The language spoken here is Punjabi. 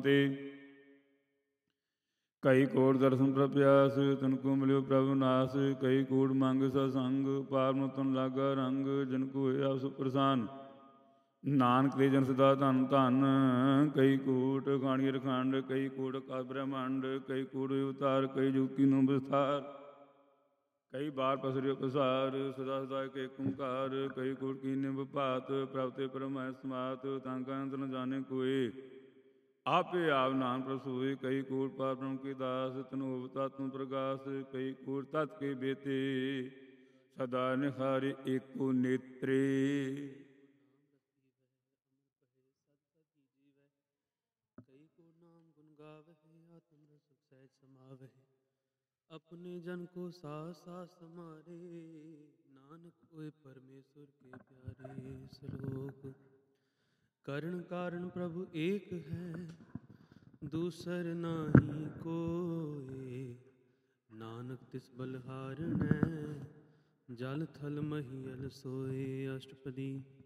ਤੇ ਕਈ ਕੋਟ ਦਰਸ਼ਨ ਪ੍ਰਪਿਆਸ, ਤਨ ਕੋ ਮਿਲਿਓ ਪ੍ਰਭੁ ਨਾਸ। ਕਈ ਕੂੜ ਮੰਗ ਸਤਸੰਗ, ਪਾਰ ਤਨ ਲਾਗਾ ਰੰਗ। ਜਿਨ ਕੋ ਹੋਇਆ ਸੁ ਪ੍ਰਸੰਨ, ਨਾਨਕ ਤੇ ਜਨ ਸਦਾ ਧਨ ਧਨ। ਕਈ ਕੂਟ ਖਾਣੀਏ ਰਖੰਡ, ਕਈ ਕੂਟ ਆਕਾਸ ਬ੍ਰਹਮੰਡ। ਕਈ ਕੂਟ ਅਵਤਾਰ, ਕਈ ਜੁਗਤੀ ਨੂੰ ਵਿਸਥਾਰ। ਕਈ ਬਾਰ ਪਸਰਿਓ ਪਸਾਰ, ਸਦਾ ਸਦਾ ਇਕ ਏਕ ਓੰਕਾਰ। ਕਈ ਕੂਟ ਕੀਨੇ ਵਿਭਾਤ, ਪ੍ਰਭ ਤੇ ਪਰਮ ਹੈ ਸਮਾਤ। ਤਾਂ ਕਾ ਅੰਤ ਨ ਜਾਣੇ ਕੋਇ, ਆਪੇ ਆਪ ਨਾਨਕ ਪ੍ਰਭ ਸੋਇ। ਕਈ ਕੂਟ ਪਾਰ ਬ੍ਰਹਮ ਕੇ ਦਾਸ, ਤਨ ਹੋਵ ਤਤ ਨੂੰ ਪ੍ਰਗਾਸ। ਕਈ ਕੂਟ ਤਤ ਕੇ ਬੇਤੇ, ਸਦਾ ਨਿਹਾਰੇ ਏਕੋ ਨੇਤਰੇ। ਕਈ ਕੋ ਨਾਮ ਗੁਣ ਗਾਵਹਿ, ਆਤਮ ਰਸ ਸੁਖ ਸਹਿਜ ਸਮਾਵਹਿ। अपने जन को सास सास समारे, नानक होए परमेश्वर के प्यारे। श्लोक करण कारण प्रभु एक है, दूसर नाही कोय। नानक तिस बलहारणै, जल थल महियल सोए। अष्टपदी।